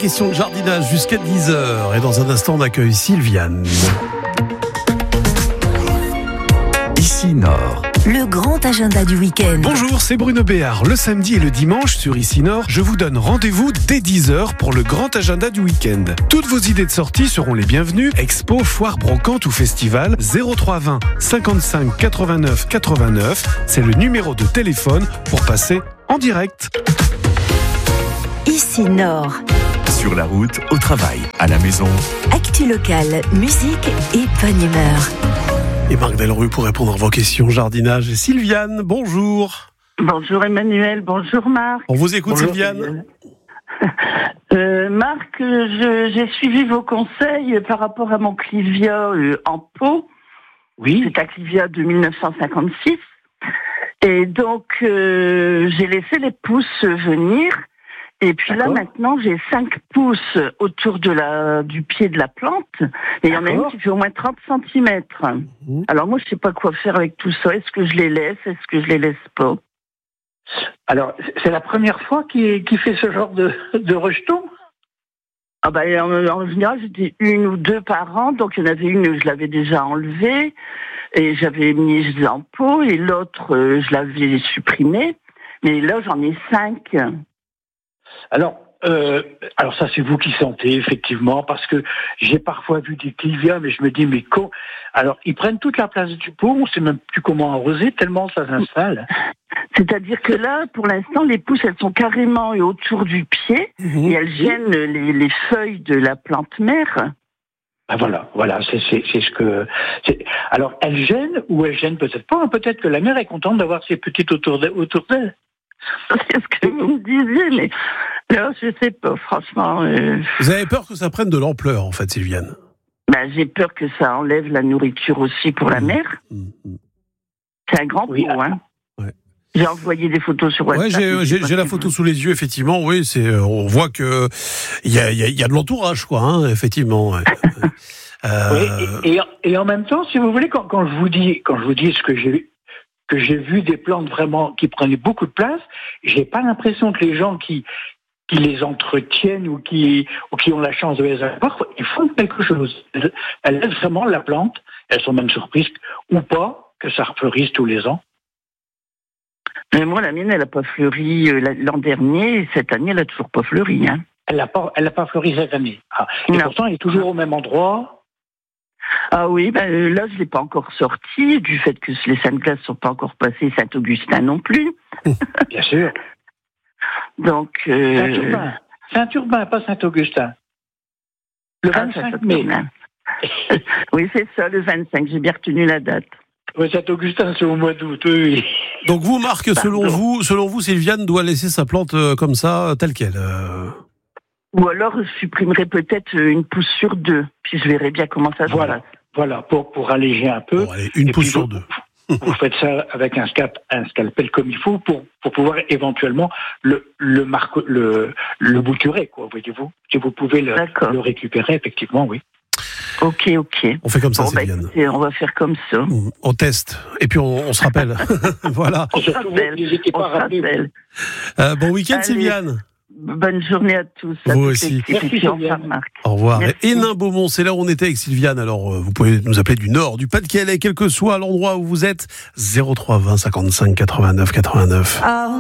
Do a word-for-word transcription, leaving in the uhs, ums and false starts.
question de jardinage jusqu'à dix heures. Et dans un instant, on accueille Sylviane. Ici Nord. Le grand agenda du week-end. Bonjour, c'est Bruno Béard. Le samedi et le dimanche sur Ici Nord, je vous donne rendez-vous dès dix heures pour le grand agenda du week-end. Toutes vos idées de sortie seront les bienvenues. Expo, foire, brocante ou festival. zéro trois vingt cinquante-cinq quatre-vingt-neuf quatre-vingt-neuf. C'est le numéro de téléphone pour passer en direct. Ici Nord. Sur la route, au travail, à la maison. Actu locale, musique et bonne humeur. Et Marc Delrue pour répondre à vos questions jardinage. Et Sylviane, bonjour. Bonjour Emmanuel, bonjour Marc. On vous écoute. Bonjour, Sylviane. euh, Marc, je, j'ai suivi vos conseils par rapport à mon Clivia euh, en pot. Oui. C'est un Clivia de dix-neuf cent cinquante-six. Et donc, euh, j'ai laissé les pousses venir. Et puis D'accord. là, maintenant, j'ai cinq pousses autour de la, du pied de la plante. Et il y en a une qui fait au moins trente centimètres. Mmh. Alors moi, je sais pas quoi faire avec tout ça. Est-ce que je les laisse? Est-ce que je les laisse pas? Alors, c'est la première fois qu'il, qu'il fait ce genre de, de rejeton? Ah ben, en, en général, j'étais une ou deux par an. Donc, il y en avait une, je l'avais déjà enlevée. Et j'avais mis en pot. Et l'autre, je l'avais supprimée. Mais là, j'en ai cinq. Alors, euh, alors ça c'est vous qui sentez effectivement, parce que j'ai parfois vu des clivias, mais je me dis mais quoi? Alors ils prennent toute la place du pot, on sait même plus comment arroser tellement ça s'installe. C'est-à-dire que là, pour l'instant, les pousses elles sont carrément autour du pied mmh. et elles gênent les, les feuilles de la plante mère. Ah voilà, voilà, c'est, c'est, c'est ce que. C'est... Alors elles gênent ou elles gênent peut-être pas. Peut-être que la mère est contente d'avoir ses petites autour d'elle. Autour d'elle. C'est ce que vous me disiez, mais là, je sais pas, franchement. Euh... Vous avez peur que ça prenne de l'ampleur, en fait, Sylviane? Ben, j'ai peur que ça enlève la nourriture aussi pour la mère. Mmh, mmh. C'est un grand oui, pot, hein. Ouais. J'ai envoyé des photos sur WhatsApp. Ouais, j'ai, j'ai, j'ai la photo sous les yeux, effectivement. Oui, c'est, on voit que il y a, y, a, y a de l'entourage, quoi, hein, effectivement. Ouais. euh... oui, et, et, et en même temps, si vous voulez, quand, quand je vous dis, quand je vous dis ce que j'ai que j'ai vu des plantes vraiment qui prenaient beaucoup de place, j'ai pas l'impression que les gens qui qui les entretiennent ou qui ou qui ont la chance de les avoir, ils font quelque chose. Elles, elles laissent vraiment la plante. Elles sont même surprises ou pas que ça refleurisse tous les ans. Mais moi, la mienne, elle a pas fleuri l'an dernier. Et cette année, elle a toujours pas fleuri. Hein. Elle a pas, elle a pas fleuri cette année. Ah. Et non. Pourtant, elle est toujours au même endroit. Ah oui, ben là je l'ai pas encore sorti du fait que les Sainte-Glace sont pas encore passées, Saint-Augustin non plus. Bien sûr. Donc euh... Saint-Urbain, Saint-Urbain, pas Saint-Augustin. Le vingt-cinq ah, mai. Oui, c'est ça, le vingt-cinq. J'ai bien retenu la date. Oui, Saint-Augustin, c'est au mois d'août. Oui. Donc vous, Marc, selon vous, selon vous, Sylviane doit laisser sa plante comme ça, telle qu'elle. Euh... Ou alors, je supprimerai peut-être une pousse sur deux, puis je verrai bien comment ça se voilà. passe. Voilà, pour, pour alléger un peu. Bon, allez, une pousse sur vous, deux. Vous faites ça avec un, scalp, un scalpel comme il faut pour, pour pouvoir éventuellement le, le, marque, le, le bouturer, quoi, voyez-vous. Si vous pouvez le, le récupérer, effectivement, oui. Ok, ok. On fait comme ça, bon, Sylviane. Bah, écoutez, on va faire comme ça. On teste, et puis on, on se rappelle. Voilà. On se rappelle. N'hésitez pas à rappeler. Euh, bon week-end, Allez. Sylviane. Bonne journée à tous. Vous aussi. Merci, Sylviane. Au revoir. Merci. Hénin-Beaumont, c'est là où on était avec Sylviane. Alors, euh, vous pouvez nous appeler du Nord, du Pas-de-Calais, quel que soit l'endroit où vous êtes. zéro trois vingt cinquante-cinq quatre-vingt-neuf quatre-vingt-neuf.